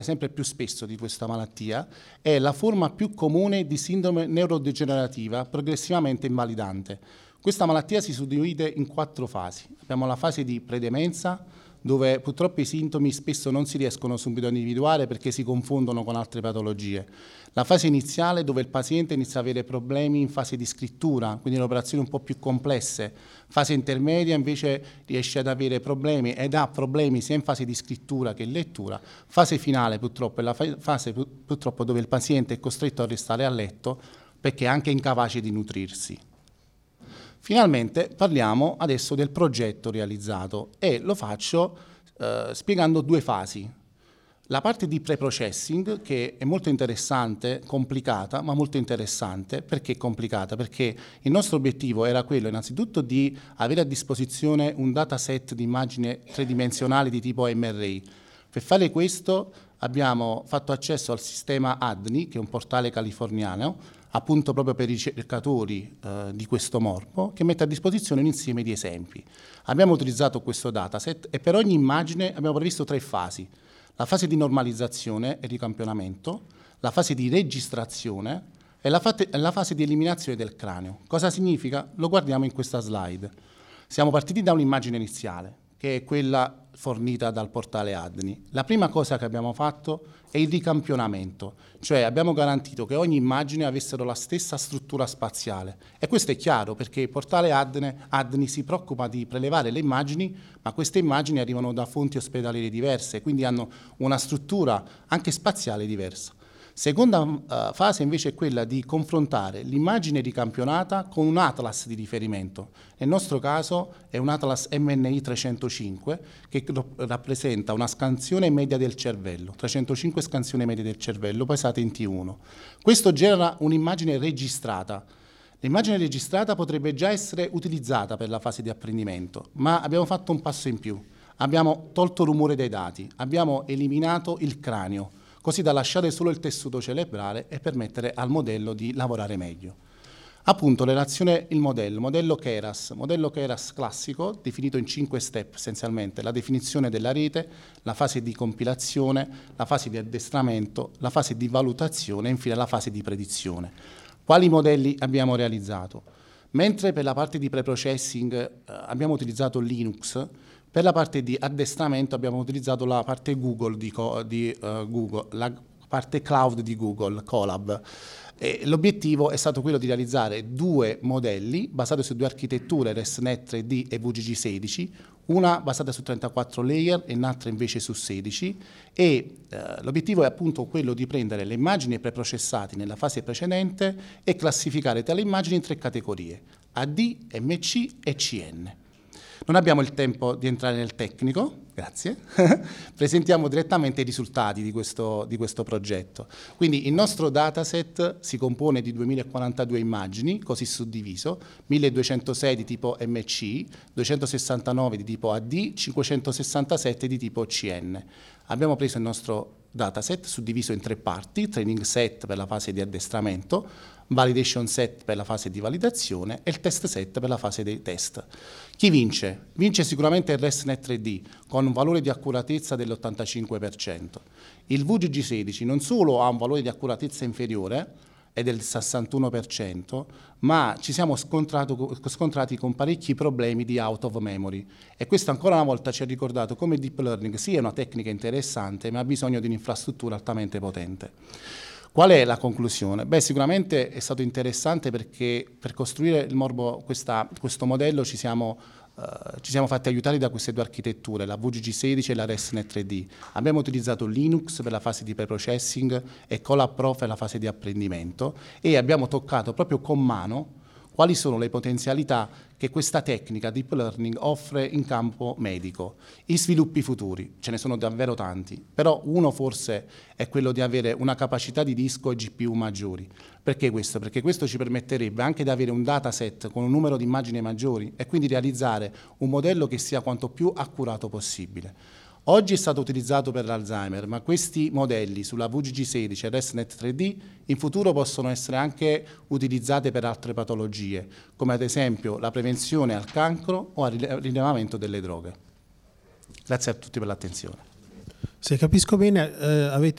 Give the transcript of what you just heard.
sempre più spesso di questa malattia, è la forma più comune di sindrome neurodegenerativa progressivamente invalidante. Questa malattia si suddivide in 4 fasi. Abbiamo la fase di predemenza, dove purtroppo i sintomi spesso non si riescono subito a individuare perché si confondono con altre patologie. La fase iniziale, dove il paziente inizia ad avere problemi in fase di scrittura, quindi le operazioni un po' più complesse. Fase intermedia invece riesce ad avere problemi ed ha problemi sia in fase di scrittura che in lettura. Fase finale purtroppo è la fase purtroppo dove il paziente è costretto a restare a letto perché è anche incapace di nutrirsi. Finalmente parliamo adesso del progetto realizzato e lo faccio spiegando 2 fasi. La parte di pre-processing, che è molto interessante, complicata, ma molto interessante. Perché complicata? Perché il nostro obiettivo era quello innanzitutto di avere a disposizione un dataset di immagini tridimensionali di tipo MRI. Per fare questo abbiamo fatto accesso al sistema ADNI, che è un portale californiano, appunto proprio per i ricercatori di questo morbo, che mette a disposizione un insieme di esempi. Abbiamo utilizzato questo dataset e per ogni immagine abbiamo previsto 3 fasi. La fase di normalizzazione e ricampionamento, la fase di registrazione e la fase di eliminazione del cranio. Cosa significa? Lo guardiamo in questa slide. Siamo partiti da un'immagine iniziale, che è quella fornita dal portale ADNI. La prima cosa che abbiamo fatto è il ricampionamento, cioè abbiamo garantito che ogni immagine avessero la stessa struttura spaziale. E questo è chiaro perché il portale ADNI si preoccupa di prelevare le immagini, ma queste immagini arrivano da fonti ospedaliere diverse, quindi hanno una struttura anche spaziale diversa. Seconda fase invece è quella di confrontare l'immagine ricampionata con un atlas di riferimento. Nel nostro caso è un atlas MNI 305 che rappresenta una scansione media del cervello, 305 scansioni medie del cervello pesate in T1. Questo genera un'immagine registrata. L'immagine registrata potrebbe già essere utilizzata per la fase di apprendimento, ma abbiamo fatto un passo in più. Abbiamo tolto rumore dai dati, abbiamo eliminato il cranio, così da lasciare solo il tessuto cerebrale e permettere al modello di lavorare meglio. Appunto, il modello Keras classico, definito in 5 step essenzialmente: la definizione della rete, la fase di compilazione, la fase di addestramento, la fase di valutazione e infine la fase di predizione. Quali modelli abbiamo realizzato? Mentre per la parte di preprocessing abbiamo utilizzato Linux, per la parte di addestramento abbiamo utilizzato la parte Google Google, la parte cloud di Google, Colab. L'obiettivo è stato quello di realizzare 2 modelli basati su 2 architetture, ResNet 3D e VGG16, una basata su 34 layer e un'altra invece su 16, e l'obiettivo è appunto quello di prendere le immagini preprocessate nella fase precedente e classificare tali immagini in 3 categorie: AD, MC e CN. Non abbiamo il tempo di entrare nel tecnico, grazie. Presentiamo direttamente i risultati di questo progetto. Quindi il nostro dataset si compone di 2042 immagini, così suddiviso: 1206 di tipo MC, 269 di tipo AD, 567 di tipo CN. Abbiamo preso il nostro dataset suddiviso in 3 parti: training set per la fase di addestramento, validation set per la fase di validazione e il test set per la fase dei test. Chi vince? Vince sicuramente il ResNet 3D con un valore di accuratezza dell'85%. Il VGG16 non solo ha un valore di accuratezza inferiore, è del 61%, ma ci siamo scontrati con parecchi problemi di out of memory, e questo ancora una volta ci ha ricordato come deep learning sia una tecnica interessante, ma ha bisogno di un'infrastruttura altamente potente. Qual è la conclusione? Beh, sicuramente è stato interessante perché per costruire questo modello ci siamo fatti aiutare da queste 2 architetture, la VGG16 e la ResNet 3D. Abbiamo utilizzato Linux per la fase di preprocessing e Colab Pro per la fase di apprendimento, e abbiamo toccato proprio con mano quali sono le potenzialità che questa tecnica deep learning offre in campo medico. I sviluppi futuri, ce ne sono davvero tanti, però uno forse è quello di avere una capacità di disco e GPU maggiori. Perché questo? Perché questo ci permetterebbe anche di avere un dataset con un numero di immagini maggiori e quindi realizzare un modello che sia quanto più accurato possibile. Oggi è stato utilizzato per l'Alzheimer, ma questi modelli sulla VGG16 e ResNet 3D in futuro possono essere anche utilizzati per altre patologie, come ad esempio la prevenzione al cancro o al rilevamento delle droghe. Grazie a tutti per l'attenzione. Se capisco bene, avete